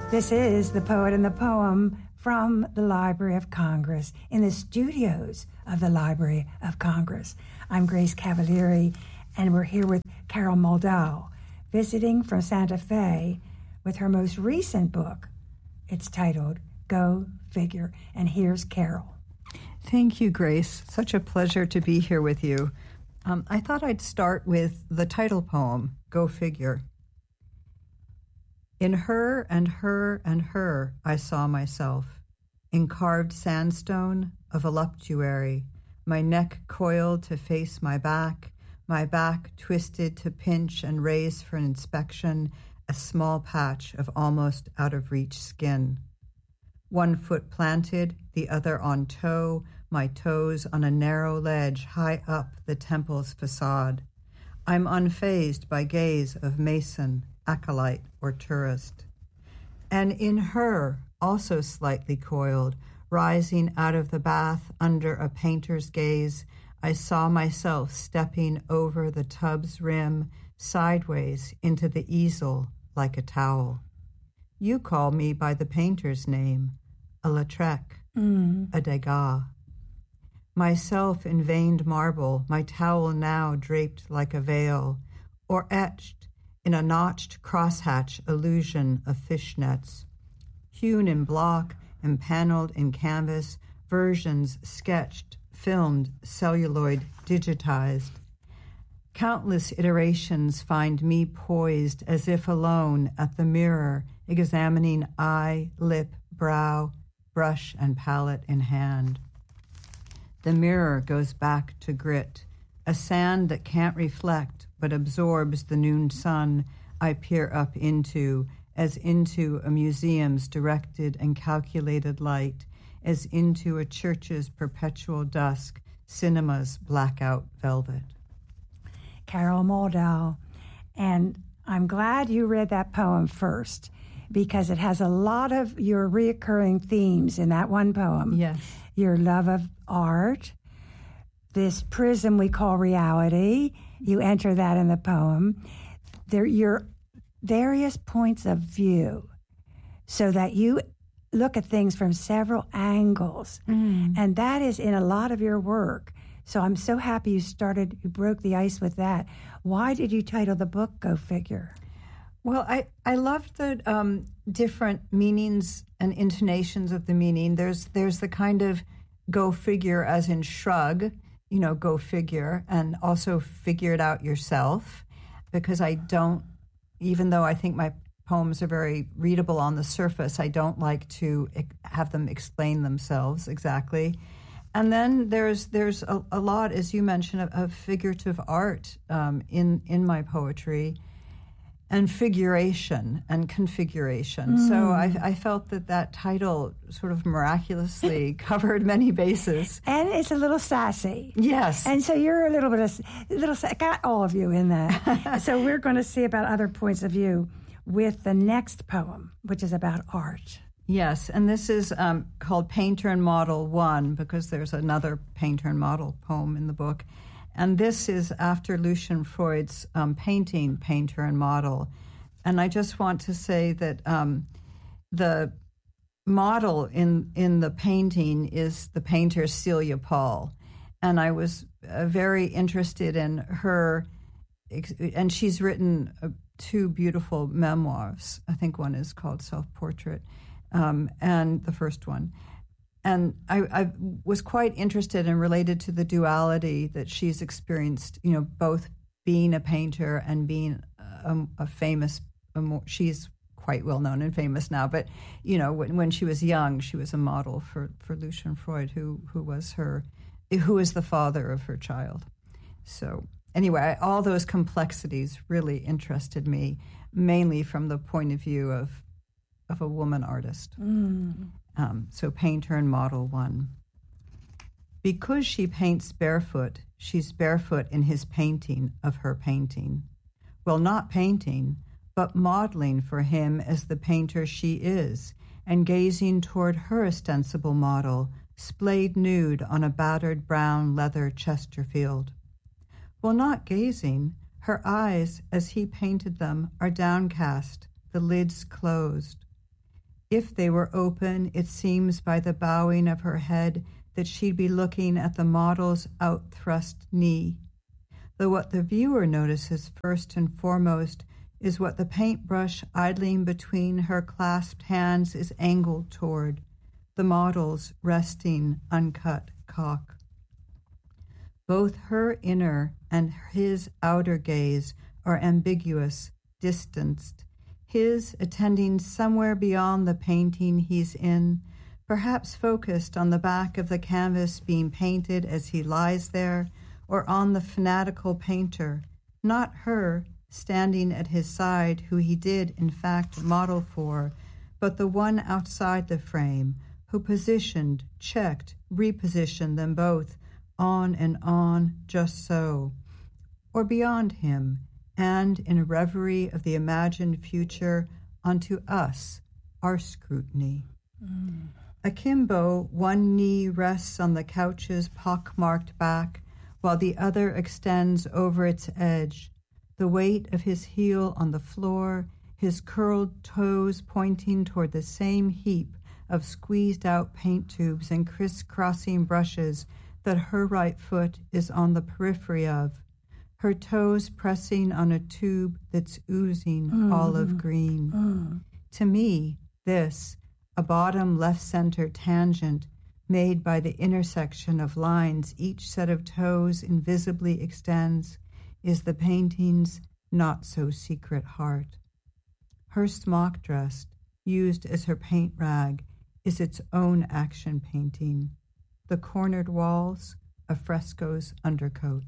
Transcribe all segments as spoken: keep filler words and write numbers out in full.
This is The Poet and the Poem from the Library of Congress in the studios of the Library of Congress. I'm Grace Cavalieri, and we're here with Carol Moldau, visiting from Santa Fe with her most recent book. It's titled Go Figure. And here's Carol. Thank you, Grace. Such a pleasure to be here with you. Um, I thought I'd start with the title poem, Go Figure. In her and her and her I saw myself, in carved sandstone, a voluptuary, my neck coiled to face my back, my back twisted to pinch and raise for inspection a small patch of almost out-of-reach skin. One foot planted, the other on toe, my toes on a narrow ledge high up the temple's facade. I'm unfazed by gaze of mason, acolyte, or tourist. And in her, also slightly coiled, rising out of the bath under a painter's gaze, I saw myself stepping over the tub's rim, sideways into the easel like a towel. You call me by the painter's name, a Lautrec, mm. a Degas. Myself in veined marble, my towel now draped like a veil, or etched in a notched crosshatch illusion of fishnets. Hewn in block, empaneled in canvas, versions sketched, filmed, celluloid, digitized. Countless iterations find me poised as if alone at the mirror, examining eye, lip, brow, brush and palette in hand. The mirror goes back to grit, a sand that can't reflect but absorbs the noon sun I peer up into, as into a museum's directed and calculated light, as into a church's perpetual dusk, cinema's blackout velvet. Carol Moldau, and I'm glad you read that poem first, because it has a lot of your reoccurring themes in that one poem. Yes. Your love of art, this prism we call reality, you enter that in the poem. There, your various points of view, so that you look at things from several angles. Mm. And that is in a lot of your work. So I'm so happy you started, you broke the ice with that. Why did you title the book Go Figure? Well, I, I love the um, different meanings and intonations of the meaning. There's there's the kind of go figure as in shrug, you know, go figure, and also figure it out yourself, because I don't, even though I think my poems are very readable on the surface, I don't like to have them explain themselves exactly. And then there's there's a, a lot, as you mentioned, of, of figurative art um, in in my poetry, and figuration and configuration. Mm. So I, I felt that that title sort of miraculously covered many bases. And it's a little sassy. Yes. And so you're a little bit of, a little, got all of you in that. So we're going to see about other points of view with the next poem, which is about art. Yes, and this is um, called Painter and Model One, because there's another Painter and Model poem in the book. And this is after Lucian Freud's um, painting, Painter and Model. And I just want to say that um, the model in, in the painting is the painter Celia Paul. And I was uh, very interested in her, and she's written uh, two beautiful memoirs. I think one is called Self-Portrait, um, and the first one. And I, I was quite interested and related to the duality that she's experienced, you know, both being a painter and being a, a famous, a more, she's quite well known and famous now, but, you know, when, when she was young, she was a model for, for Lucian Freud, who, who was her, who was the father of her child. So anyway, all those complexities really interested me, mainly from the point of view of, of a woman artist. Mm. Um, so Painter and Model One. Because she paints barefoot, she's barefoot in his painting of her painting. Well, not painting, but modeling for him as the painter she is, and gazing toward her ostensible model, splayed nude on a battered brown leather Chesterfield. Well, not gazing, her eyes, as he painted them, are downcast, the lids closed. If they were open, it seems by the bowing of her head that she'd be looking at the model's outthrust knee. Though what the viewer notices first and foremost is what the paintbrush idling between her clasped hands is angled toward, the model's resting, uncut cock. Both her inner and his outer gaze are ambiguous, distanced, his attending somewhere beyond the painting he's in, perhaps focused on the back of the canvas being painted as he lies there, or on the fanatical painter, not her standing at his side who he did in fact model for, but the one outside the frame who positioned, checked, repositioned them both on and on just so, or beyond him, and in a reverie of the imagined future onto us, our scrutiny. Mm. Akimbo, one knee rests on the couch's pock-marked back, while the other extends over its edge, the weight of his heel on the floor, his curled toes pointing toward the same heap of squeezed-out paint tubes and crisscrossing brushes that her right foot is on the periphery of, her toes pressing on a tube that's oozing mm. olive green. Mm. To me, this, a bottom left-center tangent made by the intersection of lines each set of toes invisibly extends, is the painting's not-so-secret heart. Her smock dress, used as her paint rag, is its own action painting. The cornered walls, a fresco's undercoat.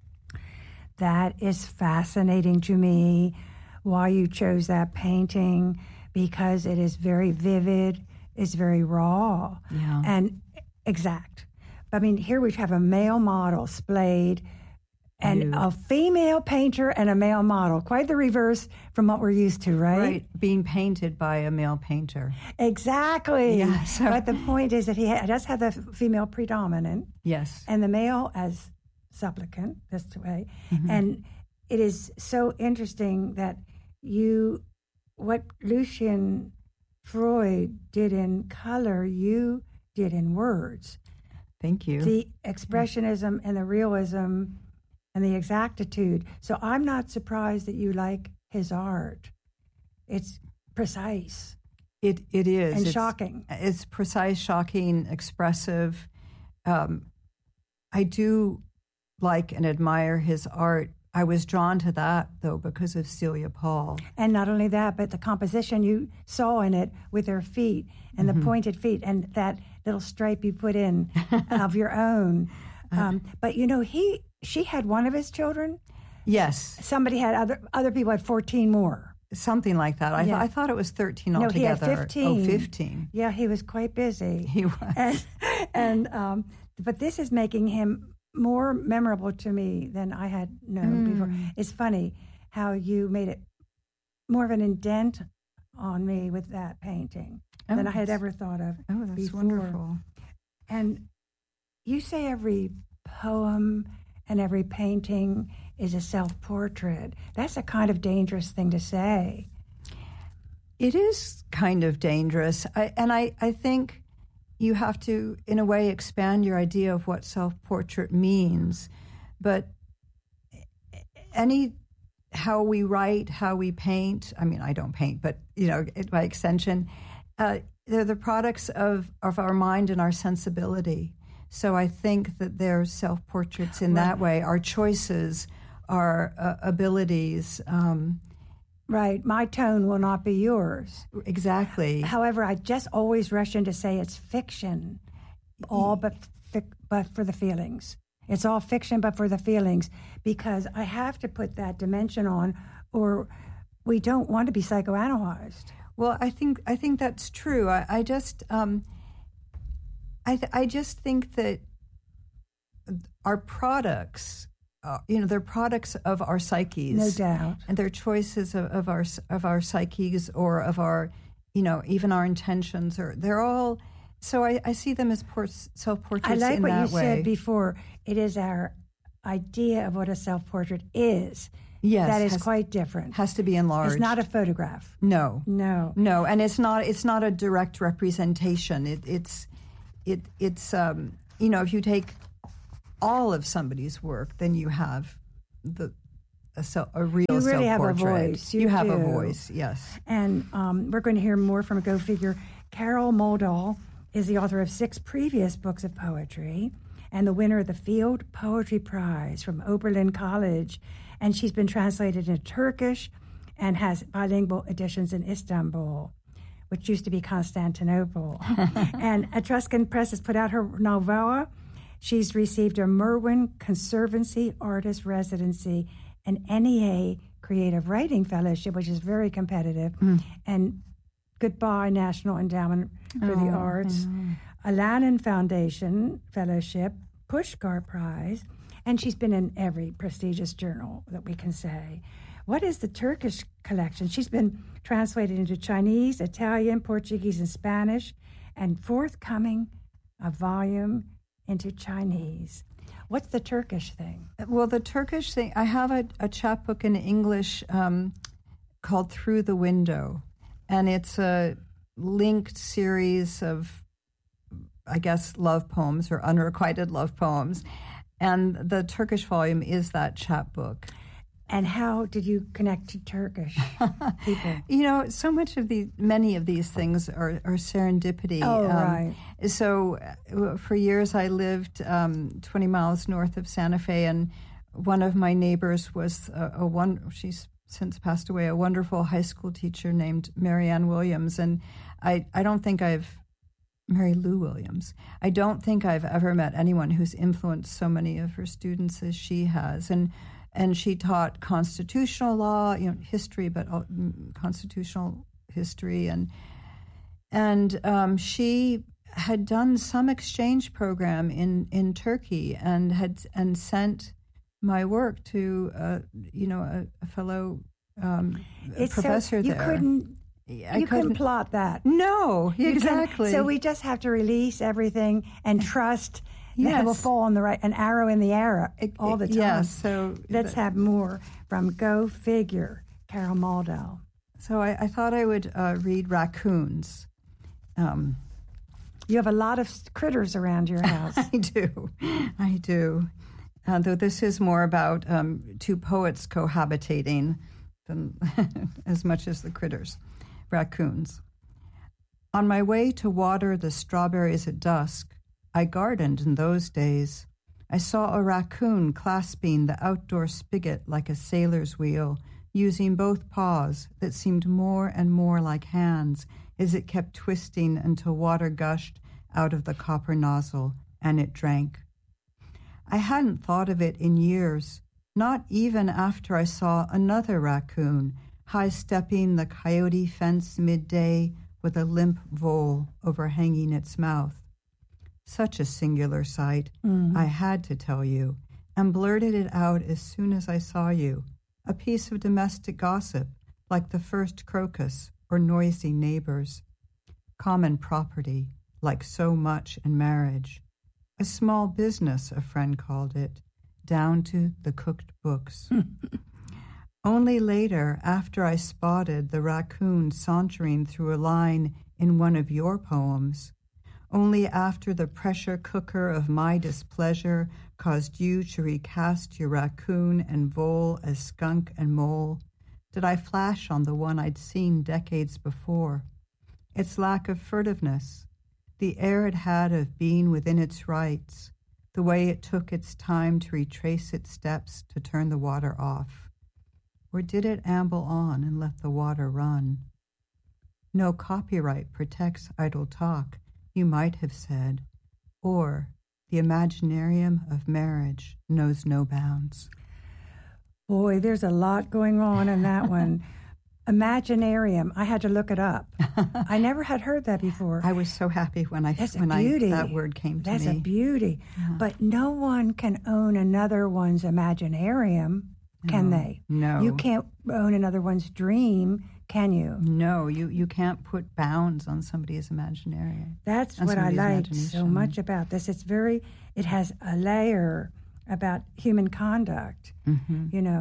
That is fascinating to me, why you chose that painting, because it is very vivid, it's very raw, yeah. and exact. I mean, here we have a male model splayed, and Dude. a female painter and a male model. Quite the reverse from what we're used to, right? Right, being painted by a male painter. Exactly. Yeah, so. But the point is that he ha- does have the female predominant. Yes. And the male as supplicant, this way. Mm-hmm. And it is so interesting that you, what Lucian Freud did in color, you did in words. Thank you. The expressionism and the realism and the exactitude. So I'm not surprised that you like his art. It's precise. It It is. And it's, shocking. It's precise, shocking, expressive. Um, I do like and admire his art. I was drawn to that, though, because of Celia Paul. And not only that, but the composition you saw in it with her feet and mm-hmm. the pointed feet and that little stripe you put in of your own. Um, but, you know, he she had one of his children. Yes. Somebody had, other other people had fourteen more. Something like that. I, yeah. th- I thought it was thirteen no, altogether. No, he had fifteen. Oh, fifteen. Yeah, he was quite busy. He was. And, and um, but this is making him more memorable to me than I had known mm. before. It's funny how you made it more of an indent on me with that painting oh, than I had ever thought of Oh, that's before. wonderful. And you say every poem and every painting is a self-portrait. That's a kind of dangerous thing to say. It is kind of dangerous. I, and I, I think you have to, in a way, expand your idea of what self-portrait means. But any, how we write, how we paint, I mean, I don't paint, but, you know, by extension, uh, they're the products of, of our mind and our sensibility. So I think that they're self-portraits in right. that way. Our choices, our uh, abilities. Um, right. My tone will not be yours. Exactly. However, I just always rush in to say it's fiction, all but fi- but for the feelings. It's all fiction but for the feelings, because I have to put that dimension on, or we don't want to be psychoanalyzed. Well, I think I think that's true. I, I just... Um, I, th- I just think that our products, uh, you know, they're products of our psyches. No doubt. And they're choices of, of our of our psyches or of our, you know, even our intentions. Or they're all, so I, I see them as por- self-portraits in that way. I like what you said before. It is our idea of what a self-portrait is Yes, that is has, quite different. Has to be enlarged. It's not a photograph. No, no, no, and it's not. It's not a direct representation. It, it's, it, it's. Um, you know, if you take all of somebody's work, then you have the a, a real you really have a self-portrait. voice. You, you have do. a voice. Yes, and um, we're going to hear more from a Go Figure. Carol Moldal is the author of six previous books of poetry and the winner of the Field Poetry Prize from Oberlin College. And she's been translated into Turkish and has bilingual editions in Istanbul, which used to be Constantinople. And Etruscan Press has put out her novella. She's received a Merwin Conservancy Artist Residency, an N E A Creative Writing Fellowship, which is very competitive, mm. and Goodbye National Endowment for oh, the Arts, a Lannan Foundation Fellowship, Pushkar Prize, and she's been in every prestigious journal that we can say. What is the Turkish collection? She's been translated into Chinese, Italian, Portuguese, and Spanish, and forthcoming a volume into Chinese. What's the Turkish thing? Well, the Turkish thing, I have a, a chapbook in English um, called Through the Window. And it's a linked series of, I guess, love poems or unrequited love poems. And the Turkish volume is that chapbook. And how did you connect to Turkish people? You know, so much of the, many of these things are, are serendipity. Oh, um, right. So uh, for years I lived um, twenty miles north of Santa Fe, and one of my neighbors was a, a one, she's since passed away, a wonderful high school teacher named Marianne Williams. And I, I don't think I've, Mary Lou Williams, I don't think I've ever met anyone who's influenced so many of her students as she has. And and she taught constitutional law, you know, history, but uh, constitutional history. And, and um, she had done some exchange program in, in Turkey and had and sent my work to, uh, you know, a, a fellow um, a professor so you there. Couldn't, I you couldn't, couldn't plot that. No, exactly. So we just have to release everything and trust yes. that it will fall on the right, an arrow in the arrow all the time. Yes. So let's have more from Go Figure, Carol Moldal. So I, I thought I would uh, read Raccoons. Um, you have a lot of critters around your house. I do. I do. Uh, though this is more about um, two poets cohabitating than as much as the critters. Raccoons. On my way to water the strawberries at dusk, I gardened in those days. I saw a raccoon clasping the outdoor spigot like a sailor's wheel, using both paws that seemed more and more like hands as it kept twisting until water gushed out of the copper nozzle, and it drank. I hadn't thought of it in years, not even after I saw another raccoon high-stepping the coyote fence midday with a limp vole overhanging its mouth. Such a singular sight, mm. I had to tell you, and blurted it out as soon as I saw you, a piece of domestic gossip, like the first crocus or noisy neighbors. Common property, like so much in marriage. A small business, a friend called it, down to the cooked books. Only later, after I spotted the raccoon sauntering through a line in one of your poems, only after the pressure cooker of my displeasure caused you to recast your raccoon and vole as skunk and mole, did I flash on the one I'd seen decades before. Its lack of furtiveness, the air it had of being within its rights, the way it took its time to retrace its steps to turn the water off. Or did it amble on and let the water run? No copyright protects idle talk, you might have said, or the imaginarium of marriage knows no bounds. Boy, there's a lot going on in that one. Imaginarium. I had to look it up. I never had heard that before. I was so happy when I That's when a beauty. I, that word came to That's me. That's a beauty. Yeah. But no one can own another one's imaginarium, can no, they? No. You can't own another one's dream, can you? No, you, you can't put bounds on somebody's imaginarium. That's what I like so much about this. It's very, it has a layer about human conduct. Mm-hmm. You know,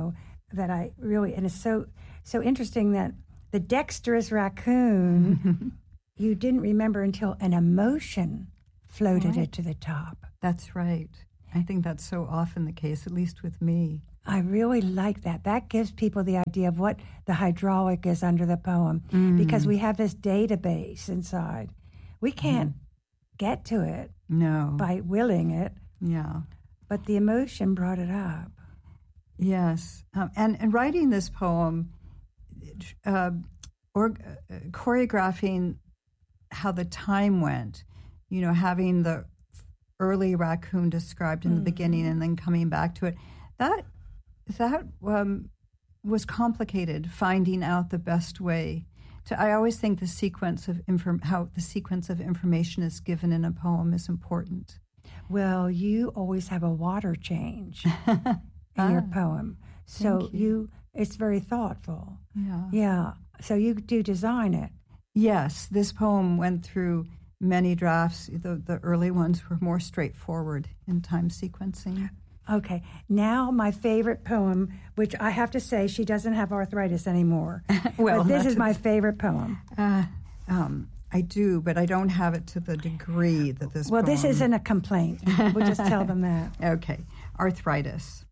that I really, and it's so so interesting that the dexterous raccoon, you didn't remember until an emotion floated Right. it to the top. That's right. I think that's so often the case, at least with me. I really like that. That gives people the idea of what the hydraulic is under the poem, Mm. because we have this database inside. We can't get to it No. by willing it, Yeah. but the emotion brought it up. Yes. Um, and, and writing this poem, uh, or uh, choreographing how the time went, you know, having the early raccoon described in the Mhm. beginning and then coming back to it, that that um, was complicated, finding out the best way. To, I always think the sequence of inform- how the sequence of information is given in a poem is important. Well, you always have a water change in your Ah, poem. So thank you. you, it's very thoughtful. Yeah. Yeah. So you do design it. Yes, this poem went through many drafts. The, the early ones were more straightforward in time sequencing. Okay. Now my favorite poem, which I have to say she doesn't have arthritis anymore. Well, but this not is to my the- favorite poem. Uh, um, I do, but I don't have it to the degree that this Well, this poem- isn't a complaint. We'll just tell them that. Okay, arthritis.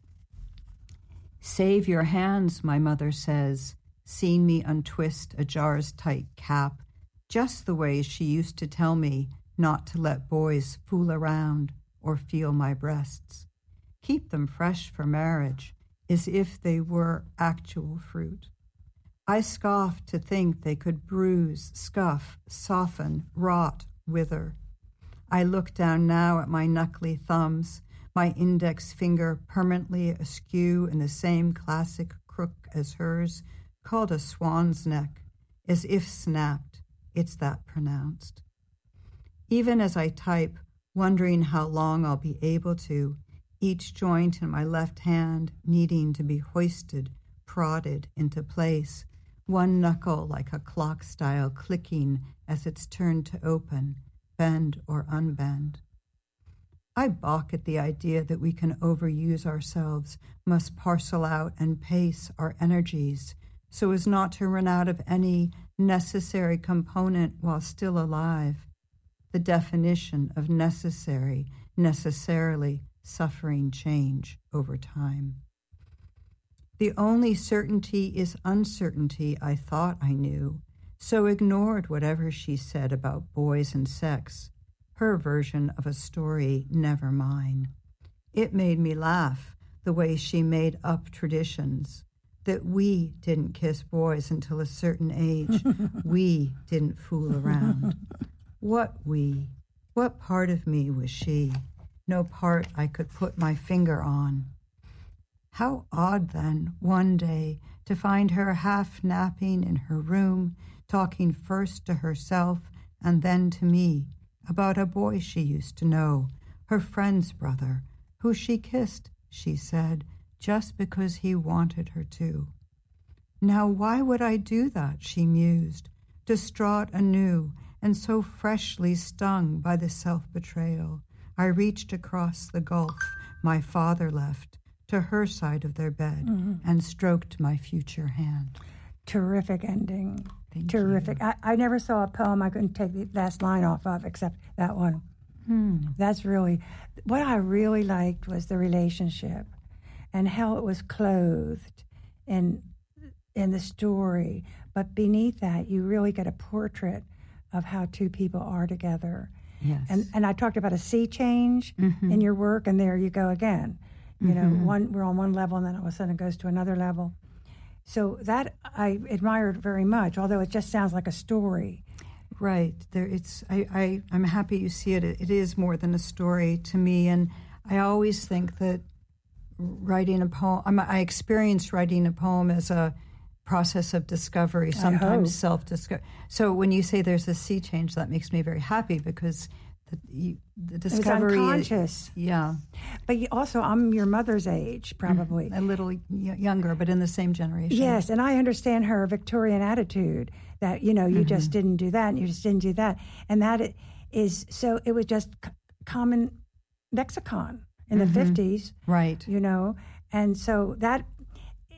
Save your hands, my mother says, seeing me untwist a jar's tight cap, just the way she used to tell me not to let boys fool around or feel my breasts. Keep them fresh for marriage, as if they were actual fruit. I scoffed to think they could bruise, scuff, soften, rot, wither. I look down now at my knuckly thumbs, my index finger permanently askew in the same classic crook as hers, called a swan's neck, as if snapped. It's that pronounced. Even as I type, wondering how long I'll be able to, each joint in my left hand needing to be hoisted, prodded into place, one knuckle like a clock style clicking as it's turned to open, bend or unbend. I balk at the idea that we can overuse ourselves, must parcel out and pace our energies so as not to run out of any necessary component while still alive. The definition of necessary, necessarily suffering change over time. The only certainty is uncertainty, I thought I knew, so ignored whatever she said about boys and sex, her version of a story, never mine. It made me laugh, the way she made up traditions, that we didn't kiss boys until a certain age, we didn't fool around. What we? What part of me was she? No part I could put my finger on. How odd, then, one day, to find her half napping in her room, talking first to herself and then to me about a boy she used to know, her friend's brother, who she kissed, she said, just because he wanted her to. Now why would I do that, she mused, distraught anew and so freshly stung by the self-betrayal. I reached across the gulf my father left to her side of their bed mm-hmm. and stroked my future hand. Terrific ending. Thank Terrific. you. I, I never saw a poem I couldn't take the last line off of except that one. Hmm. That's really, what I really liked was the relationship and how it was clothed in, in the story. But beneath that, you really get a portrait of how two people are together. Yes. And and I talked about a sea change mm-hmm. in your work, and there you go again. You mm-hmm. know, one we're on one level, and then all of a sudden it goes to another level. So that I admired very much, although it just sounds like a story. Right. There, it's. I, I. I'm happy you see it. it. It is more than a story to me, and I always think that writing a poem. I'm, I experienced writing a poem as a process of discovery, sometimes self-discovery. So when you say there's a sea change, that makes me very happy because the, you, the discovery it was unconscious. Is, yeah. But you also, I'm your mother's age, probably. A little y- younger, but in the same generation. Yes, and I understand her Victorian attitude that, you know, you mm-hmm. just didn't do that and you just didn't do that. And that is, so it was just c- common lexicon in mm-hmm. the fifties. Right. You know, and so that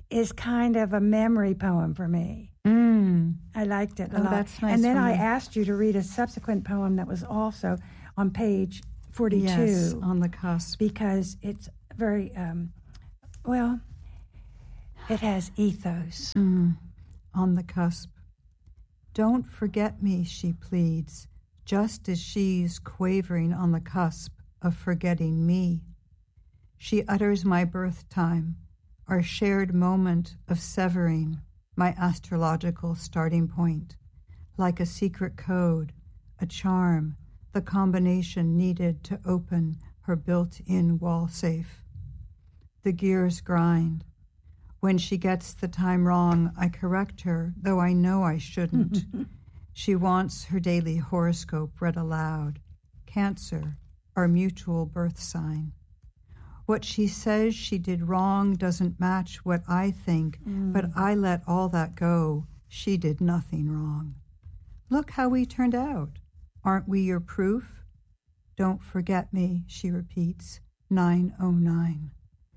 is kind of a memory poem for me. Mm. I liked it a oh, lot. That's nice. And then I me. asked you to read a subsequent poem that was also on page forty-two. Yes, on the cusp. Because it's very, um, well, it has ethos. Mm. On the cusp. Don't forget me, she pleads, just as she's quavering on the cusp of forgetting me. She utters my birth time, our shared moment of severing, my astrological starting point, like a secret code, a charm, the combination needed to open her built-in wall safe. The gears grind. When she gets the time wrong, I correct her, though I know I shouldn't. She wants her daily horoscope read aloud. Cancer, our mutual birth sign. What she says she did wrong doesn't match what I think, mm. but I let all that go. She did nothing wrong. Look how we turned out. Aren't we your proof? Don't forget me, she repeats, nine oh nine.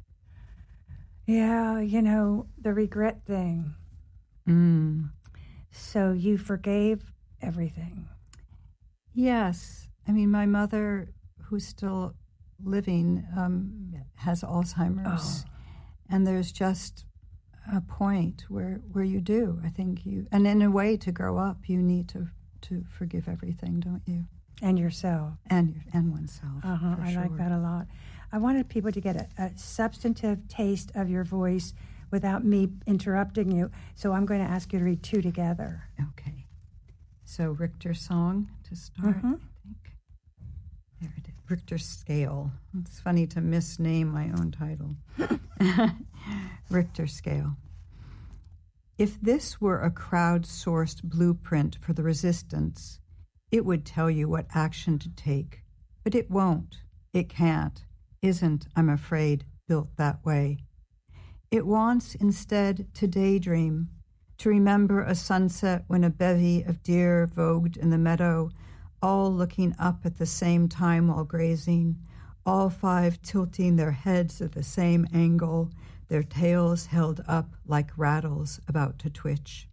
Yeah, you know, the regret thing. Mm. So you forgave everything. Yes. I mean, my mother, who's still living, um, has Alzheimer's. Oh. And there's just a point where, where you do. I think you, and in a way to grow up, you need to, to forgive everything, don't you? And yourself. And, and oneself. Uh-huh. I sure. like that a lot. I wanted people to get a, a substantive taste of your voice without me interrupting you. So I'm going to ask you to read two together. Okay. So Richter song to start, mm-hmm. I think. There it is. Richter scale. It's funny to misname my own title. Richter scale. If this were a crowd-sourced blueprint for the resistance, it would tell you what action to take. But it won't. It can't. Isn't, I'm afraid, built that way. It wants instead to daydream, to remember a sunset when a bevy of deer vogued in the meadow, all looking up at the same time while grazing, all five tilting their heads at the same angle, their tails held up like rattles about to twitch.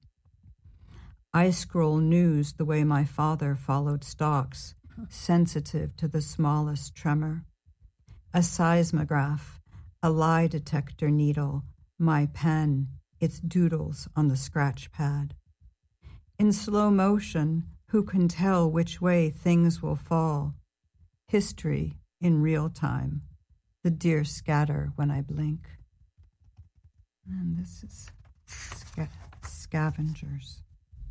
I scroll news the way my father followed stalks, sensitive to the smallest tremor. A seismograph, a lie detector needle, my pen, its doodles on the scratch pad. In slow motion, who can tell which way things will fall? History in real time. The deer scatter when I blink. And this is sca- scavengers.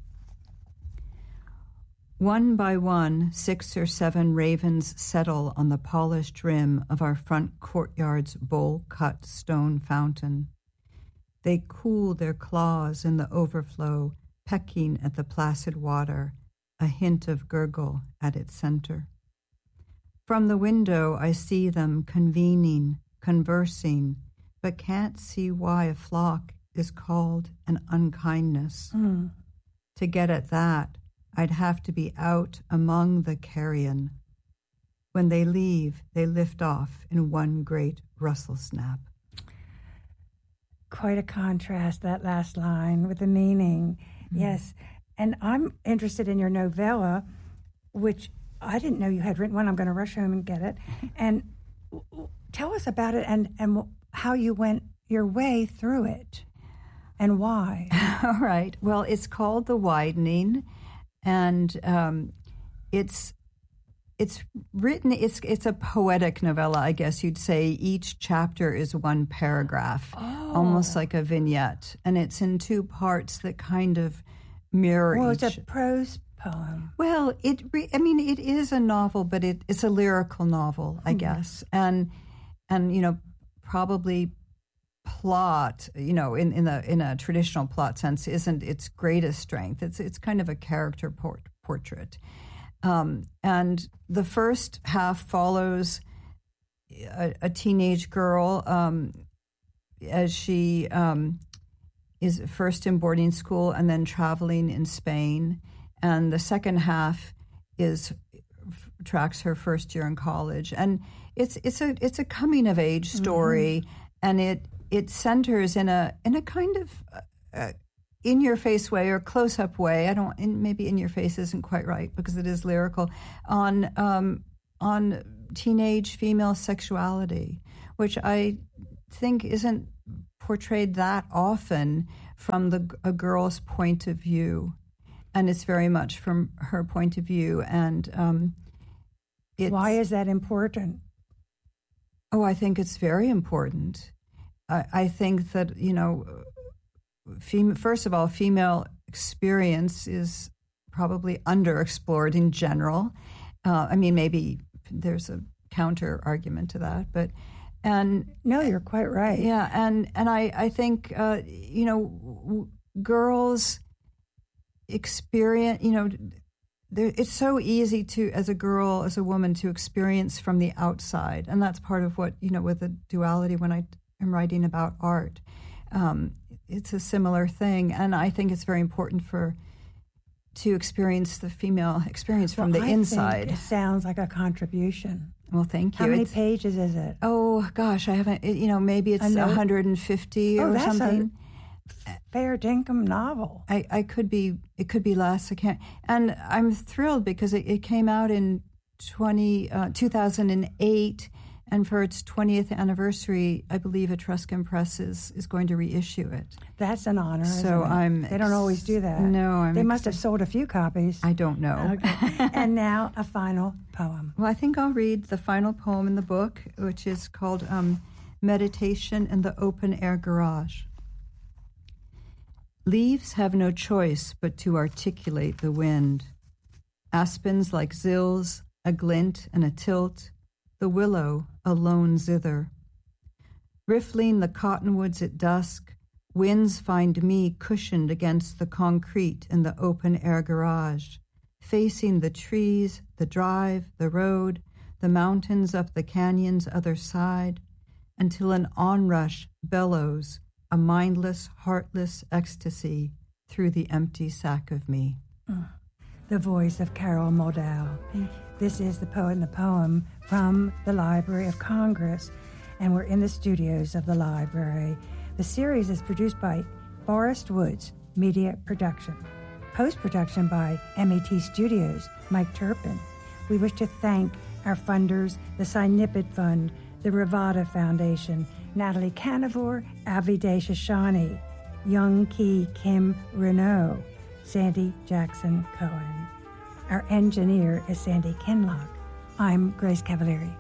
One by one, six or seven ravens settle on the polished rim of our front courtyard's bowl-cut stone fountain. They cool their claws in the overflow, pecking at the placid water, a hint of gurgle at its center. From the window, I see them convening, conversing, but can't see why a flock is called an unkindness. Mm. To get at that, I'd have to be out among the carrion. When they leave, they lift off in one great rustle snap. Quite a contrast, that last line, with the meaning. Mm-hmm. Yes. And I'm interested in your novella, which I didn't know you had written one. I'm going to rush home and get it. And tell us about it and, and how you went your way through it and why. All right. Well, it's called The Widening. And um, it's it's written. It's it's a poetic novella, I guess you'd say. Each chapter is one paragraph, oh. almost like a vignette, and it's in two parts that kind of mirror well, each. Well, it's a prose poem. Well, it. Re- I mean, it is a novel, but it, it's a lyrical novel, I mm. guess, and and you know, probably. Plot, you know, in, in a in a traditional plot sense, isn't its greatest strength. It's it's kind of a character port, portrait, um, and the first half follows a, a teenage girl um, as she um, is first in boarding school and then traveling in Spain, and the second half is f- tracks her first year in college, and it's it's a it's a coming of age story, mm-hmm. and it. it centers in a in a kind of uh, in-your-face way or close-up way. I don't, in, maybe in-your-face isn't quite right because it is lyrical, on um, on teenage female sexuality, which I think isn't portrayed that often from the a girl's point of view, and it's very much from her point of view. And um, it's, why is that important? Oh, I think it's very important. I, I think that, you know, fem- first of all, female experience is probably underexplored in general. Uh, I mean, maybe there's a counter argument to that, but and no, you're quite right. Yeah, and and I I think uh, you know w- girls experience, you know, it's so easy to, as a girl, as a woman, to experience from the outside, and that's part of what, you know, with the duality when I am writing about art, um, it's a similar thing, and I think it's very important for to experience the female experience well, from the I inside. Think it sounds like a contribution. Well, thank you. How many it's, pages is it? Oh gosh, I haven't. It, you know, maybe it's one hundred fifty oh, or that's something. A fair dinkum novel. I, I could be. It could be less. I can't. And I'm thrilled because it, it came out in twenty, uh, two thousand eight, and for its twentieth anniversary, I believe Etruscan Press is, is going to reissue it. That's an honor. So isn't it? I'm. They don't always do that. No, I'm. They must ex- have sold a few copies. I don't know. Okay. And now a final poem. Well, I think I'll read the final poem in the book, which is called um, "Meditation in the Open Air Garage." Leaves have no choice but to articulate the wind. Aspens like zills, a glint and a tilt, the willow a lone zither. Riffling the cottonwoods at dusk, winds find me cushioned against the concrete in the open-air garage, facing the trees, the drive, the road, the mountains up the canyon's other side, until an onrush bellows a mindless, heartless ecstasy through the empty sack of me. Oh, the voice of Carol Moldau. This is The Poet and the Poem from the Library of Congress, and we're in the studios of the library. The series is produced by Forest Woods Media Production. Post-production by M E T Studios, Mike Turpin. We wish to thank our funders, the Sinipid Fund, the Ravada Foundation, Natalie Canavore, Aviday Shoshani, Young Ki Kim Renault, Sandy Jackson Cohen. Our engineer is Sandy Kinlock. I'm Grace Cavalieri.